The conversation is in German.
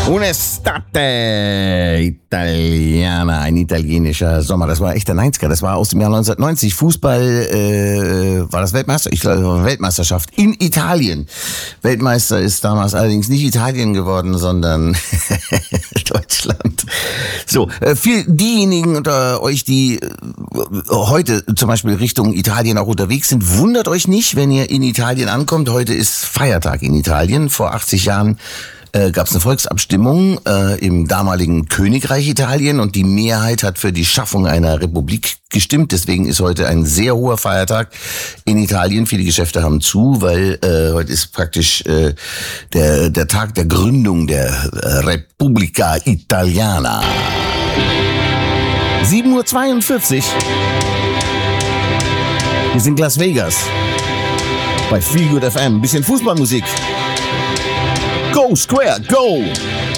Un'estate Italiana, ein italienischer Sommer. Das war echt der 90er. Das war aus dem Jahr 1990. Fußball, war das Weltmeister? Ich glaube, Weltmeisterschaft in Italien. Weltmeister ist damals allerdings nicht Italien geworden, sondern Deutschland. So, für diejenigen unter euch, die heute zum Beispiel Richtung Italien auch unterwegs sind, wundert euch nicht, wenn ihr in Italien ankommt. Heute ist Feiertag in Italien. Vor 80 Jahren gab es eine Volksabstimmung im damaligen Königreich Italien und die Mehrheit hat für die Schaffung einer Republik gestimmt. Deswegen ist heute ein sehr hoher Feiertag in Italien. Viele Geschäfte haben zu, weil heute ist praktisch der Tag der Gründung der Repubblica Italiana. 7:42 Uhr. Wir sind Las Vegas bei Feelgood FM. Ein bisschen Fußballmusik. Go Square, go!